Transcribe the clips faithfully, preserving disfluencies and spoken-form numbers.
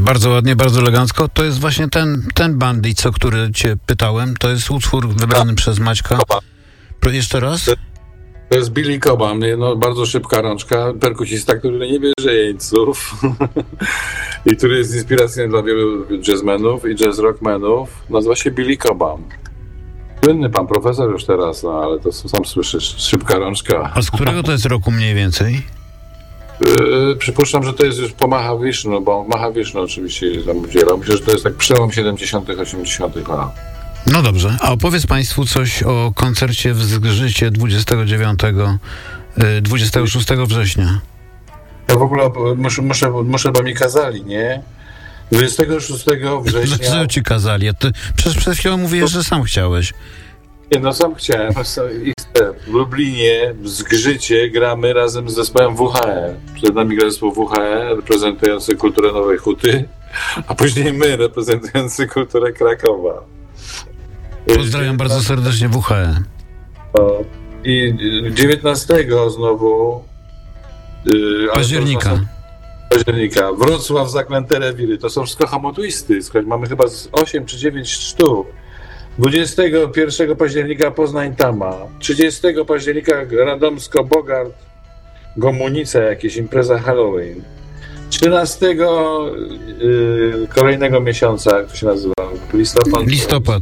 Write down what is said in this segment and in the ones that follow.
Bardzo ładnie, bardzo elegancko. To jest właśnie ten, ten Bandit, o który cię pytałem. To jest utwór wybrany A. przez Maćka. Coban. Jeszcze raz? To jest Billy Coban, no, bardzo szybka rączka, perkusista, który nie bierze jeńców i który jest inspiracją dla wielu jazzmenów i jazz rockmenów. Nazywa się Billy Coban. Słynny pan profesor już teraz, no ale to sam słyszysz, szybka rączka. A z którego to jest roku mniej więcej? Yy, przypuszczam, że to jest już po Mahavishnu, bo Mahavishnu oczywiście tam udzielał. Myślę, że to jest tak przełom siedemdziesiątych, osiemdziesiątych lat. No dobrze, a opowiedz państwu coś o koncercie w Zgrzycie dwudziestego dziewiątego, dwudziestego szóstego września. Ja w ogóle muszę, muszę, muszę bo mi kazali, nie? dwudziestego szóstego września... No co ci kazali? Ty przecież przed chwilą mówiłeś, że sam chciałeś. Nie, no sam chciałem. W Lublinie, w Zgrzycie gramy razem z zespołem W H E. Przed nami gra zespół W H E reprezentujący kulturę Nowej Huty, a później my reprezentujący kulturę Krakowa. Pozdrawiam bardzo serdecznie W H E. I dziewiętnastego znowu yy, października. października. Wrocław, Zaklęte Rewiry. To są wszystko hamotwisty. Słuchaj, mamy chyba osiem czy dziewięć sztuk. dwudziestego pierwszego października Poznań Tama. trzydziestego października Radomsko Bogart Gomunica, jakieś impreza Halloween. trzynastego yy, kolejnego miesiąca, jak to się nazywa? Listopad. Listopad.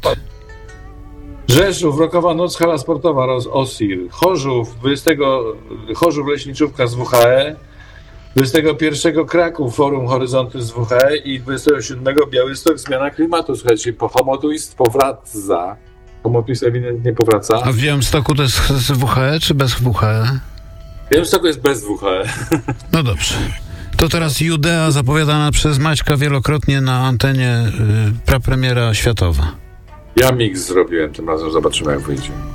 Rzeszów, Rokowa Noc, hala sportowa, Osir. Chorzów, dwudziestego Chorzów, Leśniczówka z W H E. dwudziestego pierwszego Kraków, Forum Horyzonty z W H E i dwudziestego siódmego Białystok, zmiana klimatu. Słuchajcie, po Homotwist powraca. Homotwist ewidentnie powraca. A w Białymstoku to jest z W H E czy bez W H E? W Białymstoku jest bez W H E. No dobrze. To teraz Judea zapowiadana przez Maćka wielokrotnie na antenie, yy, prapremiera światowa. Ja mix zrobiłem tym razem, zobaczymy jak wyjdzie.